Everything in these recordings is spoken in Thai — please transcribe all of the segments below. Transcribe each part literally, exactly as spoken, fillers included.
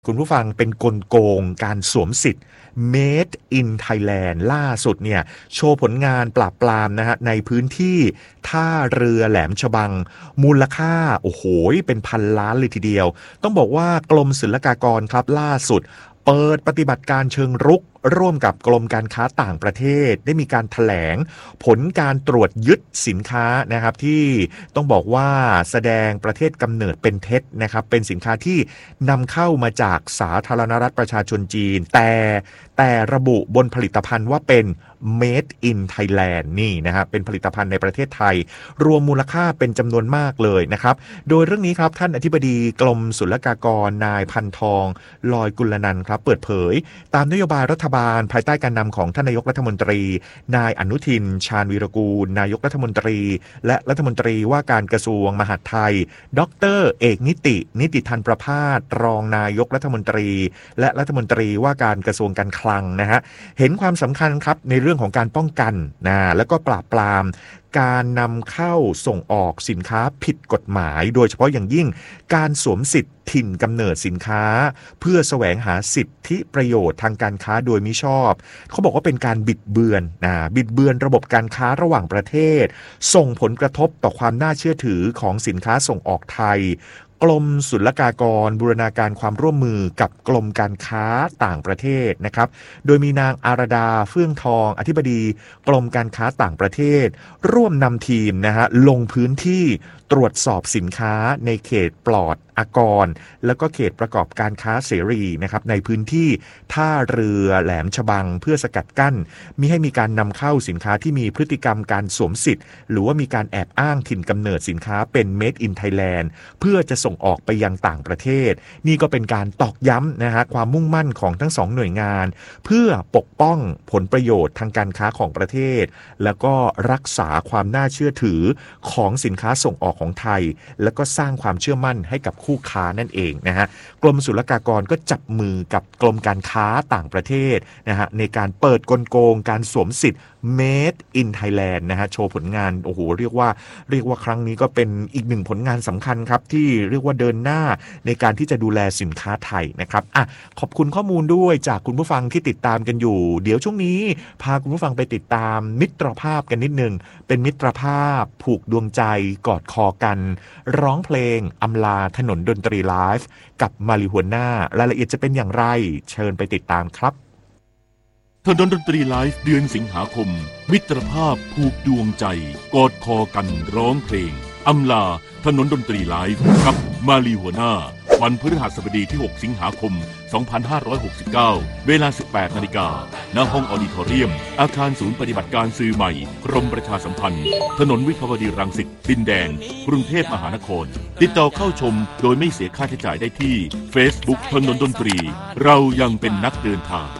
คุณผู้ฟังเป็นกลโกงการสวมสิทธิ์ Made in Thailand ล่าสุดเนี่ยโชว์ผลงานปราบปรามนะฮะในพื้นที่ท่าเรือแหลมฉบังมูลค่าโอ้โหเป็นพันล้านเลยทีเดียวต้องบอกว่ากรมศุลกากรครับล่าสุดเปิดปฏิบัติการเชิงรุกร่วมกับกรมการค้าต่างประเทศได้มีการแถลงผลการตรวจยึดสินค้านะครับที่ต้องบอกว่าแสดงประเทศกำเนิดเป็นเท็จนะครับเป็นสินค้าที่นำเข้ามาจากสาธารณรัฐประชาชนจีนแต่แต่ระบุบนผลิตภัณฑ์ว่าเป็น Made in Thailand นี่นะครับเป็นผลิตภัณฑ์ในประเทศไทยรวมมูลค่าเป็นจำนวนมากเลยนะครับโดยเรื่องนี้ครับท่านอธิบดีกรมศุลกากรนายพันทองลอยกุลนันท์ครับเปิดเผยตามนโยบายรัฐบาลภายใต้การนำของท่านนายกรัฐมนตรีนายอนุทินชาญวีรกูลนายกรัฐมนตรีและรัฐมนตรีว่าการกระทรวงมหาดไทยดรเอกนิตินิติธันประภาสรองนายกรัฐมนตรีและรัฐมนตรีว่าการกระทรวงการคลังนะฮะเห็นความสำคัญครับในเรื่องของการป้องกันนะแล้วก็ปราบปรามการนำเข้าส่งออกสินค้าผิดกฎหมายโดยเฉพาะอย่างยิ่งการสวมสิทธิ์ถิ่นกำเนิดสินค้าเพื่อแสวงหาสิทธิประโยชน์ทางการค้าโดยมิชอบเขาบอกว่าเป็นการบิดเบือนนะบิดเบือนระบบการค้าระหว่างประเทศส่งผลกระทบต่อความน่าเชื่อถือของสินค้าส่งออกไทยกรมศุลกากรบูรณาการความร่วมมือกับกรมการค้าต่างประเทศนะครับโดยมีนางอารดาเฟื่องทองอธิบดีกรมการค้าต่างประเทศร่วมนำทีมนะฮะลงพื้นที่ตรวจสอบสินค้าในเขตปลอดอากรแล้วก็เขตประกอบการค้าเสรีนะครับในพื้นที่ท่าเรือแหลมฉบังเพื่อสกัดกั้นมิให้มีการนำเข้าสินค้าที่มีพฤติกรรมการสวมสิทธิ์หรือว่ามีการแอบอ้างถิ่นกำเนิดสินค้าเป็น Made in Thailand เพื่อจะส่งออกไปยังต่างประเทศนี่ก็เป็นการตอกย้ำนะฮะความมุ่งมั่นของทั้งสองหน่วยงานเพื่อปกป้องผลประโยชน์ทางการค้าของประเทศแล้วก็รักษาความน่าเชื่อถือของสินค้าส่งออกของไทยแล้วก็สร้างความเชื่อมั่นให้กับคู่ค้านั่นเองนะฮะกรมศุลกากรก็จับมือกับกรมการค้าต่างประเทศนะฮะในการเปิดกลโกงการสวมสิทธิ์ Made in Thailand นะฮะโชว์ผลงานโอ้โหเรียกว่าเรียกว่าครั้งนี้ก็เป็นอีกหนึ่งผลงานสำคัญครับที่เรียกว่าเดินหน้าในการที่จะดูแลสินค้าไทยนะครับอ่ะขอบคุณข้อมูลด้วยจากคุณผู้ฟังที่ติดตามกันอยู่เดี๋ยวช่วงนี้พาคุณผู้ฟังไปติดตามมิตรภาพกันนิดนึงเป็นมิตรภาพผูกดวงใจกอดคอกันร้องเพลงอำลาถนนดนตรีไลฟ์กับมาริหัวหน้ารายละเอียดจะเป็นอย่างไรเชิญไปติดตามครับถนนดนตรีไลฟ์เดือนสิงหาคมมิตรภาพผูกดวงใจกอดคอกันร้องเพลงอำลาถนนดนตรีไลฟ์กับมาลีหัวหน้าวันพฤหัสบดีที่หกสิงหาคมสองพันห้าร้อยหกสิบเก้าเวลา สิบแปดนาฬิกา ณ ห้องออดิทอเรียมอาคารศูนย์ปฏิบัติการสื่อใหม่กรมประชาสัมพันธ์ถนนวิภาวดีรังสิตดินแดงกรุงเทพมหานครติดต่อเข้าชมโดยไม่เสียค่าใช้จ่ายได้ที่ Facebook ถนนดนตรีเรายังเป็นนักเดินทาง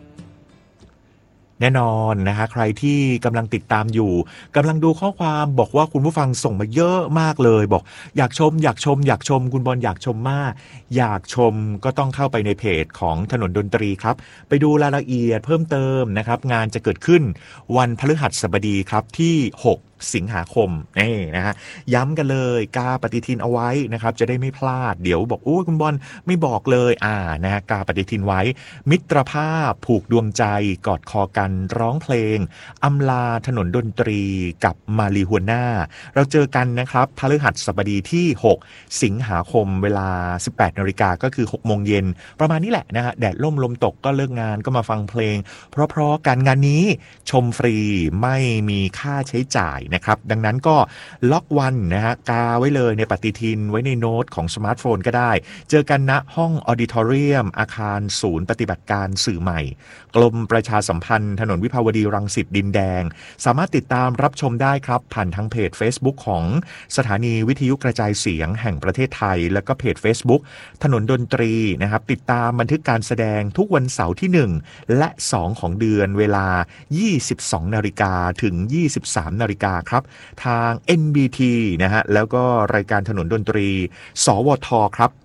แน่นอนนะฮะใครที่กำลังติดตามอยู่กำลังดูข้อความบอกว่าคุณผู้ฟังส่งมาเยอะมากเลยบอกอยากชมอยากชมอยากชมคุณบอลอยากชมมากอยากชมก็ต้องเข้าไปในเพจของถนนดนตรีครับไปดูรายละเอียดเพิ่มเติมนะครับงานจะเกิดขึ้นวันพฤหัสบดีครับที่หกสิงหาคมนี่นะฮะย้ำกันเลยกาปฏิทินเอาไว้นะครับจะได้ไม่พลาดเดี๋ยวบอกโอ้ยคุณบอลไม่บอกเลยอ่านะฮะกาปฏิทินไว้มิตรภาพผูกดวงใจกอดคอกันร้องเพลงอำลาถนนดนตรีกับมาลีหัวหน้าเราเจอกันนะครับพฤหัสบดีที่หกสิงหาคมเวลา สิบแปดนาฬิกาก็คือหกโมงเย็นประมาณนี้แหละนะฮะแดดล่มลมตกก็เลิกงานก็มาฟังเพลงเพราะๆกันงานนี้ชมฟรีไม่มีค่าใช้จ่ายนะครับดังนั้นก็ล็อกวันนะฮะกาไว้เลยในปฏิทินไว้ในโน้ตของสมาร์ทโฟนก็ได้เจอกันณห้องออดิทอเรียมอาคารศูนย์ปฏิบัติการสื่อใหม่กรมประชาสัมพันธ์ถนนวิภาวดีรังสิตดินแดงสามารถติดตามรับชมได้ครับผ่านทางเพจ Facebook ของสถานีวิทยุกระจายเสียงแห่งประเทศไทยแล้วก็เพจ Facebook ถนนดนตรีนะครับติดตามบันทึกการแสดงทุกวันเสาร์ที่หนึ่งและสองของเดือนเวลา ยี่สิบสองนาฬิกาถึง ยี่สิบสามนาฬิกาครับทาง เอ็น บี ที นะฮะแล้วก็รายการถนนดนตรีสวทครับ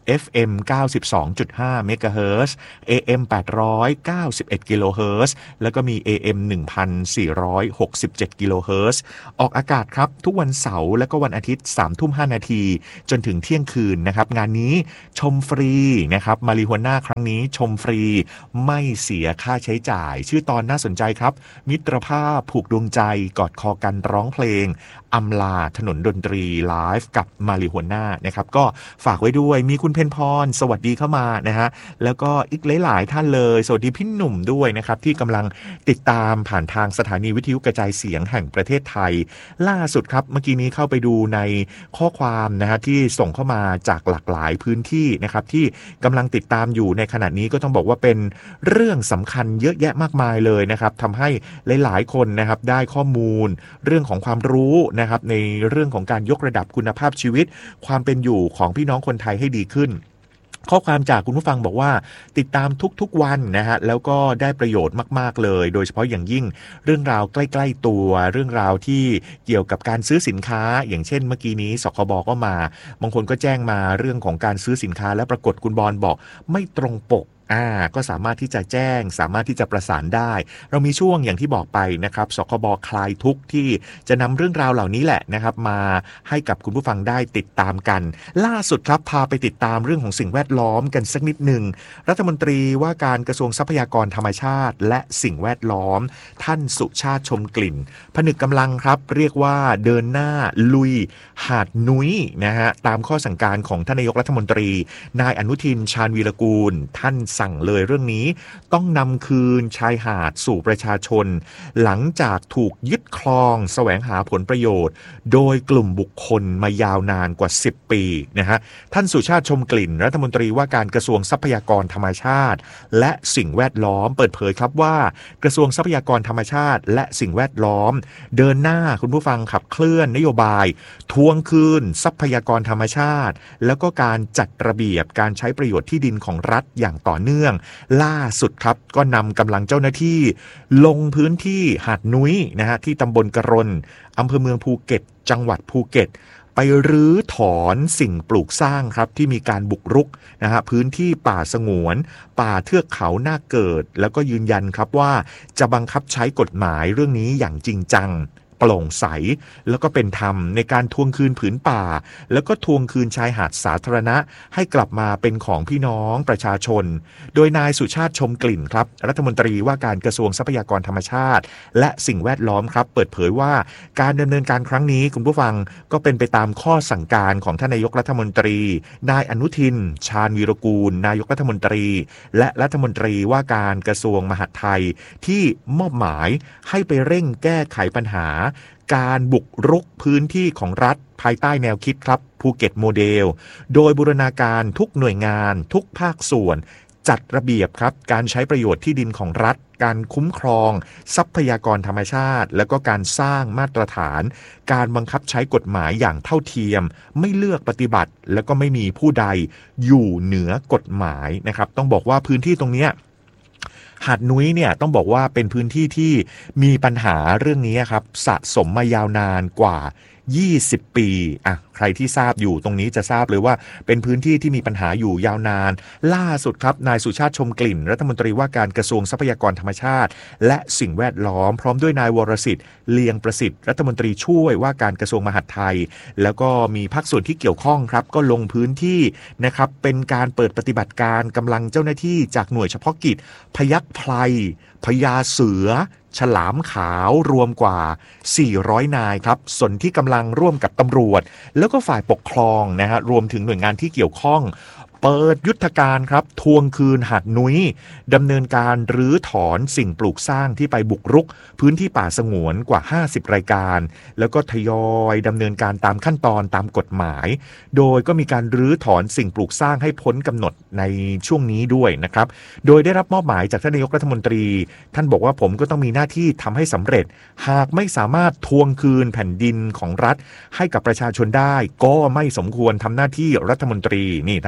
เอฟ เอ็ม เก้าสิบสองจุดห้า เมกะเฮิรตซ์ เอ เอ็ม แปดร้อยเก้าสิบเอ็ด กิโลเฮิรตซ์แล้วก็มี เอ เอ็ม หนึ่งพันสี่ร้อยหกสิบเจ็ด กิโลเฮิรตซ์ออกอากาศครับทุกวันเสาร์และก็วันอาทิตย์ สามทุ่มห้านาทีจนถึงเที่ยงคืนนะครับงานนี้ชมฟรีนะครับมาริฮวน่าครั้งนี้ชมฟรีไม่เสียค่าใช้จ่ายชื่อตอนน่าสนใจครับมิตรภาพผูกดวงใจกอดคอกันร้องเพลงอำลาถนนดนตรีไลฟ์กับมาริฮวน่านะครับก็ฝากไว้ด้วยมีคุณเพนพรสวัสดีเข้ามานะฮะแล้วก็อีกหลายๆท่านเลยสวัสดีพี่หนุ่มด้วยนะครับที่กำลังติดตามผ่านทางสถานีวิทยุกระจายเสียงแห่งประเทศไทยล่าสุดครับเมื่อกี้นี้เข้าไปดูในข้อความนะฮะที่ส่งเข้ามาจากหลากหลายพื้นที่นะครับที่กำลังติดตามอยู่ในขณะนี้ก็ต้องบอกว่าเป็นเรื่องสำคัญเยอะแยะมากมายเลยนะครับทำให้หลายๆคนนะครับได้ข้อมูลเรื่องของความรู้นะครับในเรื่องของการยกระดับคุณภาพชีวิตความเป็นอยู่ของพี่น้องคนไทยให้ดีขึ้นข้อความจากคุณผู้ฟังบอกว่าติดตามทุกๆวันนะฮะแล้วก็ได้ประโยชน์มากๆเลยโดยเฉพาะอย่างยิ่งเรื่องราวใกล้ๆตัวเรื่องราวที่เกี่ยวกับการซื้อสินค้าอย่างเช่นเมื่อกี้นี้สคบก็มาบางคนก็แจ้งมาเรื่องของการซื้อสินค้าและปรากฏคุณบอลบอกไม่ตรงปกอ่าก็สามารถที่จะแจ้งสามารถที่จะประสานได้เรามีช่วงอย่างที่บอกไปนะครับสคบคลายทุกข์ที่จะนำเรื่องราวเหล่านี้แหละนะครับมาให้กับคุณผู้ฟังได้ติดตามกันล่าสุดครับพาไปติดตามเรื่องของสิ่งแวดล้อมกันสักนิดหนึ่งรัฐมนตรีว่าการกระทรวงทรัพยากรธรรมชาติและสิ่งแวดล้อมท่านสุชาติชมกลิ่นผนึกกำลังครับเรียกว่าเดินหน้าลุยหาดนุ้ยนะฮะตามข้อสั่งการของท่านนายกรัฐมนตรีนายอนุทินชาญวีรกูลท่านสั่งเลยเรื่องนี้ต้องนำคืนชายหาดสู่ประชาชนหลังจากถูกยึดครองแสวงหาผลประโยชน์โดยกลุ่มบุคคลมายาวนานกว่าสิบปีนะฮะท่านสุชาติชมกลิ่นรัฐมนตรีว่าการกระทรวงทรัพยากรธรรมชาติและสิ่งแวดล้อมเปิดเผยครับว่ากระทรวงทรัพยากรธรรมชาติและสิ่งแวดล้อมเดินหน้าคุณผู้ฟังขับเคลื่อนนโยบายทวงคืนทรัพยากรธรรมชาติแล้วก็การจัดระเบียบการใช้ประโยชน์ที่ดินของรัฐอย่างต่อเนื่องล่าสุดครับก็นำกำลังเจ้าหน้าที่ลงพื้นที่หาดนุ้ยนะฮะที่ตำบลกระรนอำเภอเมืองภูเก็ตจังหวัดภูเก็ตไปรื้อถอนสิ่งปลูกสร้างครับที่มีการบุกรุกนะฮะพื้นที่ป่าสงวนป่าเทือกเขาหน้าเกิดแล้วก็ยืนยันครับว่าจะบังคับใช้กฎหมายเรื่องนี้อย่างจริงจังโปร่งใสแล้วก็เป็นธรรมในการทวงคืนผืนป่าแล้วก็ทวงคืนชายหาดสาธารณะให้กลับมาเป็นของพี่น้องประชาชนโดยนายสุชาติชมกลิ่นครับรัฐมนตรีว่าการกระทรวงทรัพยากรธรรมชาติและสิ่งแวดล้อมครับเปิดเผยว่าการดำเนินการครั้งนี้คุณผู้ฟังก็เป็นไปตามข้อสั่งการของท่านนายกรัฐมนตรีนายอนุทินชาญวีรกูลนายกรัฐมนตรีและรัฐมนตรีว่าการกระทรวงมหาดไทยที่มอบหมายให้ไปเร่งแก้ไขปัญหาการบุกรุกพื้นที่ของรัฐภายใต้แนวคิดครับภูเก็ตโมเดลโดยบูรณาการทุกหน่วยงานทุกภาคส่วนจัดระเบียบครับการใช้ประโยชน์ที่ดินของรัฐการคุ้มครองทรัพยากรธรรมชาติแล้วก็การสร้างมาตรฐานการบังคับใช้กฎหมายอย่างเท่าเทียมไม่เลือกปฏิบัติแล้วก็ไม่มีผู้ใดอยู่เหนือกฎหมายนะครับต้องบอกว่าพื้นที่ตรงนี้หาดนุ้ยเนี่ยต้องบอกว่าเป็นพื้นที่ที่มีปัญหาเรื่องนี้ครับสะสมมายาวนานกว่ายี่สิบปีอ่ะใครที่ทราบอยู่ตรงนี้จะทราบเลยว่าเป็นพื้นที่ที่มีปัญหาอยู่ยาวนานล่าสุดครับนายสุชาติชมกลิ่นรัฐมนตรีว่าการกระทรวงทรัพยากรธรรมชาติและสิ่งแวดล้อมพร้อมด้วยนายวรสิทธิ์เลียงประสิทธิ์รัฐมนตรีช่วยว่าการกระทรวงมหาดไทยแล้วก็มีภาคส่วนที่เกี่ยวข้องครับก็ลงพื้นที่นะครับเป็นการเปิดปฏิบัติการกำลังเจ้าหน้าที่จากหน่วยเฉพาะกิจพยัคฆ์ไพรพญาเสือฉลามขาวรวมกว่าสี่ร้อยนายครับส่วนที่กำลังร่วมกับตำรวจแล้วก็ฝ่ายปกครองนะฮะรวมถึงหน่วยงานที่เกี่ยวข้องเปิดยุทธการครับทวงคืนหาดนุ้ยดำเนินการรื้อถอนสิ่งปลูกสร้างที่ไปบุกรุกพื้นที่ป่าสงวนกว่าห้าสิบรายการแล้วก็ทยอยดำเนินการตามขั้นตอนตามกฎหมายโดยก็มีการรื้อถอนสิ่งปลูกสร้างให้พ้นกำหนดในช่วงนี้ด้วยนะครับโดยได้รับมอบหมายจากท่านนายกรัฐมนตรีท่านบอกว่าผมก็ต้องมีหน้าที่ทำให้สำเร็จหากไม่สามารถทวงคืนแผ่นดินของรัฐให้กับประชาชนได้ก็ไม่สมควรทำหน้าที่รัฐมนตรีนี่ท่านบอกแบบนี้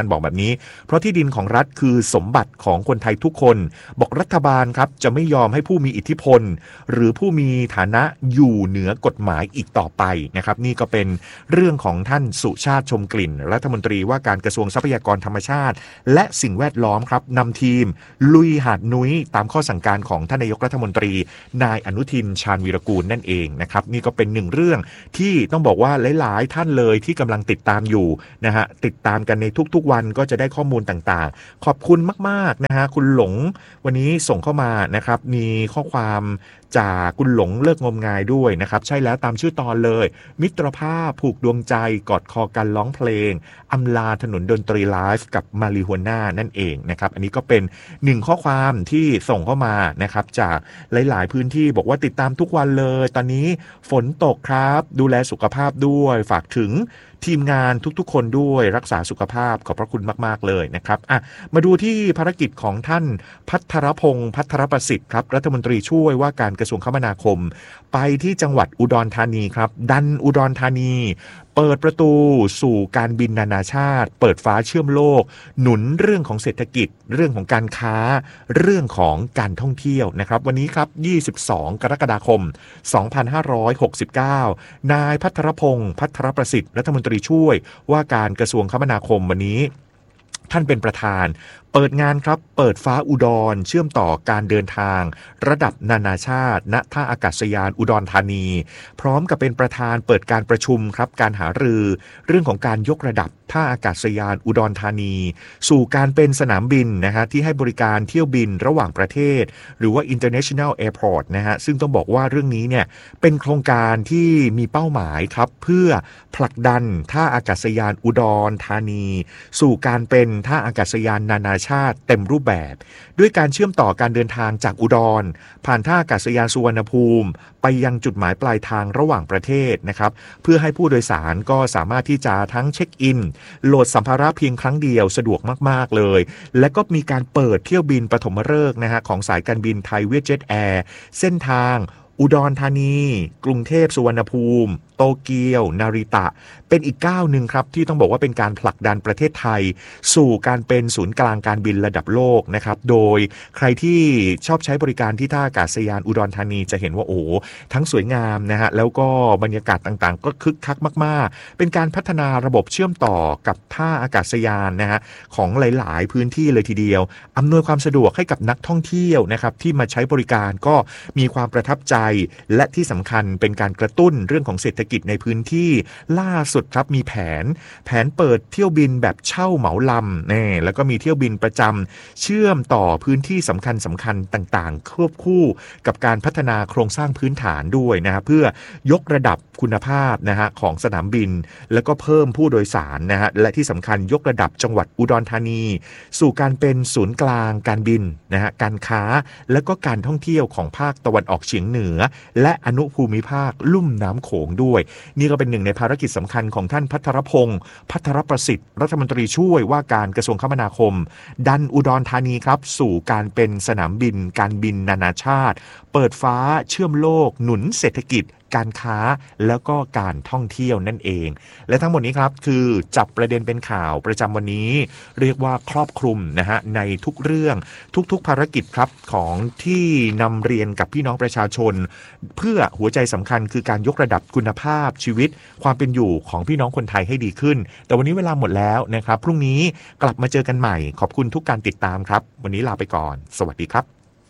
นี้เพราะที่ดินของรัฐคือสมบัติของคนไทยทุกคนบอกรัฐบาลครับจะไม่ยอมให้ผู้มีอิทธิพลหรือผู้มีฐานะอยู่เหนือกฎหมายอีกต่อไปนะครับนี่ก็เป็นเรื่องของท่านสุชาติชมกลิ่นรัฐมนตรีว่าการกระทรวงทรัพยากรธรรมชาติและสิ่งแวดล้อมครับนำทีมลุยหาดนุ้ยตามข้อสั่งการของท่านนายกรัฐมนตรีนายอนุทินชาญวีรกูลนั่นเองนะครับนี่ก็เป็นหนึ่งเรื่องที่ต้องบอกว่าหลายๆท่านเลยที่กำลังติดตามอยู่นะฮะติดตามกันในทุกๆวันก็จะได้ข้อมูลต่างๆขอบคุณมากๆนะฮะคุณหลงวันนี้ส่งเข้ามานะครับมีข้อความจากคุณหลงเลิกงมงายด้วยนะครับใช่แล้วตามชื่อตอนเลยมิตรภาพผูกดวงใจกอดคอกันร้องเพลงอำลาถนนดนตรีไลฟ์กับมาริโฮน่านั่นเองนะครับอันนี้ก็เป็นหนึ่งข้อความที่ส่งเข้ามานะครับจากหลายๆพื้นที่บอกว่าติดตามทุกวันเลยตอนนี้ฝนตกครับดูแลสุขภาพด้วยฝากถึงทีมงานทุกๆคนด้วยรักษาสุขภาพขอบพระคุณมากๆเลยนะครับอ่ะมาดูที่ภารกิจของท่านภัทรพงษ์ภัทรประสิทธิ์ครับรัฐมนตรีช่วยว่าการกระทรวงคมนาคมไปที่จังหวัดอุดรธานีครับดันอุดรธานีเปิดประตูสู่การบินนานาชาติเปิดฟ้าเชื่อมโลกหนุนเรื่องของเศรษฐกิจเรื่องของการค้าเรื่องของการท่องเที่ยวนะครับวันนี้ครับยี่สิบสองกรกฎาคมสองพันห้าร้อยหกสิบเก้านายภัทรพงษ์ภัทรประสิทธิ์รัฐมนตรีช่วยว่าการกระทรวงคมนาคมวันนี้ท่านเป็นประธานเปิดงานครับเปิดฟ้าอุดรเชื่อมต่อการเดินทางระดับนานาชาติณท่าอากาศยานอุดรธานีพร้อมกับเป็นประธานเปิดการประชุมครับการหารือเรื่องของการยกระดับท่าอากาศยานอุดรธานีสู่การเป็นสนามบินนะฮะที่ให้บริการเที่ยวบินระหว่างประเทศหรือว่า International Airport นะฮะซึ่งต้องบอกว่าเรื่องนี้เนี่ยเป็นโครงการที่มีเป้าหมายครับเพื่อผลักดันท่าอากาศยานอุดรธานีสู่การเป็นท่าอากาศยานนานาชาติเต็มรูปแบบด้วยการเชื่อมต่อการเดินทางจากอุดรผ่านท่าอากาศยานสุวรรณภูมิไปยังจุดหมายปลายทางระหว่างประเทศนะครับเพื่อให้ผู้โดยสารก็สามารถที่จะทั้งเช็คอินโหลดสัมภาระเพียงครั้งเดียวสะดวกมากๆเลยและก็มีการเปิดเที่ยวบินปฐมฤกษ์นะฮะของสายการบินไทยเวียดเจ็ตแอร์เส้นทางอุดรธานีกรุงเทพสุวรรณภูมิโตเกียวนาริตะเป็นอีกก้าวหนึ่งครับที่ต้องบอกว่าเป็นการผลักดันประเทศไทยสู่การเป็นศูนย์กลางการบินระดับโลกนะครับโดยใครที่ชอบใช้บริการที่ท่าอากาศยานอุดรธานีจะเห็นว่าโอ้ทั้งสวยงามนะฮะแล้วก็บรรยากาศต่างๆก็คึกคักมากๆเป็นการพัฒนาระบบเชื่อมต่อกับท่าอากาศยานนะฮะของหลายๆพื้นที่เลยทีเดียวอำนวยความสะดวกให้กับนักท่องเที่ยวนะครับที่มาใช้บริการก็มีความประทับใจและที่สำคัญเป็นการกระตุ้นเรื่องของเศรษฐกิจในพื้นที่ล่าสุดครับมีแผนแผนเปิดเที่ยวบินแบบเช่าเหมาลำนี่แล้วก็มีเที่ยวบินประจำเชื่อมต่อพื้นที่สำคัญสำคัญต่างๆควบคู่กับการพัฒนาโครงสร้างพื้นฐานด้วยนะฮะเพื่อยกระดับคุณภาพนะฮะของสนามบินแล้วก็เพิ่มผู้โดยสารนะฮะและที่สำคัญยกระดับจังหวัดอุดรธานีสู่การเป็นศูนย์กลางการบินนะฮะการค้าและก็การท่องเที่ยวของภาคตะวันออกเฉียงเหนือและอนุภูมิภาคลุ่มน้ำโขงด้วยนี่ก็เป็นหนึ่งในภารกิจสำคัญของท่านภัทรพงษ์ภัทรประสิทธิ์รัฐมนตรีช่วยว่าการกระทรวงคมนาคมดันอุดรธานีครับสู่การเป็นสนามบินการบินนานาชาติเปิดฟ้าเชื่อมโลกหนุนเศรษฐกิจการค้าแล้วก็การท่องเที่ยวนั่นเองและทั้งหมดนี้ครับคือจับประเด็นเป็นข่าวประจำวันนี้เรียกว่าครอบคลุมนะฮะในทุกเรื่องทุกๆภารกิจครับของที่นำเรียนกับพี่น้องประชาชนเพื่อหัวใจสำคัญคือการยกระดับคุณภาพชีวิตความเป็นอยู่ของพี่น้องคนไทยให้ดีขึ้นแต่วันนี้เวลาหมดแล้วนะครับพรุ่งนี้กลับมาเจอกันใหม่ขอบคุณทุกการติดตามครับวันนี้ลาไปก่อนสวัสดีครับ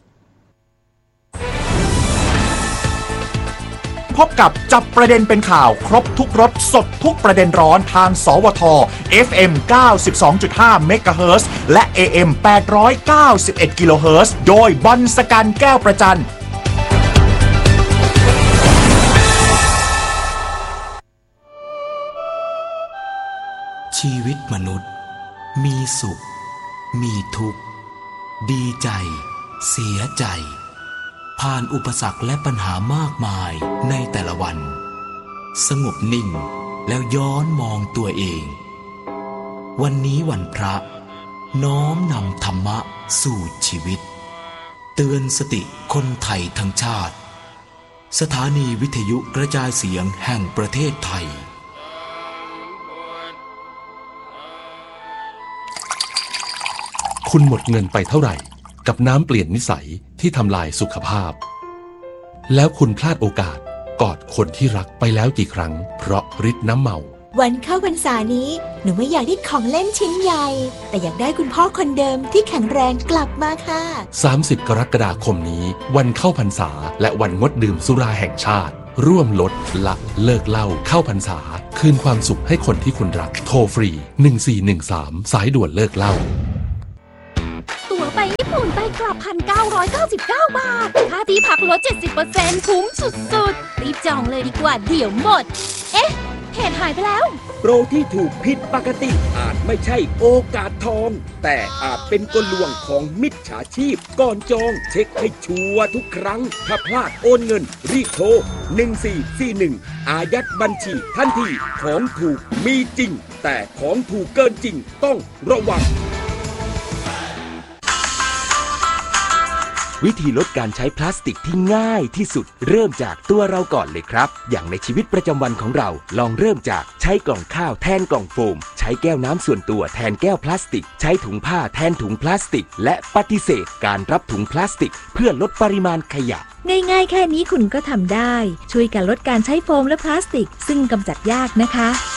พบกับจับประเด็นเป็นข่าวครบทุกรสสดทุกประเด็นร้อนทางสวท เอฟ เอ็ม เก้าสิบสองจุดห้า เมกะเฮิรตซ์และ เอ เอ็ม แปดร้อยเก้าสิบเอ็ด กิโลเฮิรตซ์โดยบอลสกันแก้วประจันชีวิตมนุษย์มีสุขมีทุกข์ดีใจเสียใจผ่านอุปสรรคและปัญหามากมายในแต่ละวันสงบนิ่งแล้วย้อนมองตัวเองวันนี้วันพระน้อมนำธรรมะสู่ชีวิตเตือนสติคนไทยทั้งชาติสถานีวิทยุกระจายเสียงแห่งประเทศไทยคุณหมดเงินไปเท่าไหร่กับน้ำเปลี่ยนนิสัยที่ทำลายสุขภาพแล้วคุณพลาดโอกาสกอดคนที่รักไปแล้วกี่ครั้งเพราะฤทธิ์น้ำเมาวันเข้าพรรษานี้หนูไม่อยากได้ของเล่นชิ้นใหญ่แต่อยากได้คุณพ่อคนเดิมที่แข็งแรงกลับมาค่ะสามสิบกรกฎาคมนี้วันเข้าพรรษาและวันงดดื่มสุราแห่งชาติร่วมลดละเลิกเหล้าเข้าพรรษาคืนความสุขให้คนที่คุณรักโทรฟรีหนึ่งสี่หนึ่งสามสายด่วนเลิกเหล้าตั๋วไปญี่ปุ่นไปกลับ หนึ่งพันเก้าร้อยเก้าสิบเก้า บาทค่าที่พักลด เจ็ดสิบเปอร์เซ็นต์ คุ้มสุดๆรีบจองเลยดีกว่าเดี๋ยวหมดเอ๊ะเพจหายไปแล้วโปรที่ถูกผิดปกติอาจไม่ใช่โอกาสทองแต่อาจเป็นกลลวงของมิจฉาชีพก่อนจองเช็คให้ชัวร์ทุกครั้งถ้าพลาดโอนเงินรีบโทรหนึ่งสี่สี่หนึ่งอายัดบัญชีทันทีของถูกมีจริงแต่ของถูกเกินจริงต้องระวังวิธีลดการใช้พลาสติกที่ง่ายที่สุดเริ่มจากตัวเราก่อนเลยครับอย่างในชีวิตประจำวันของเราลองเริ่มจากใช้กล่องข้าวแทนกล่องโฟมใช้แก้วน้ำส่วนตัวแทนแก้วพลาสติกใช้ถุงผ้าแทนถุงพลาสติกและปฏิเสธการรับถุงพลาสติกเพื่อลดปริมาณขยะง่ายๆแค่นี้คุณก็ทำได้ช่วยกันลดการใช้โฟมและพลาสติกซึ่งกำจัดยากนะคะ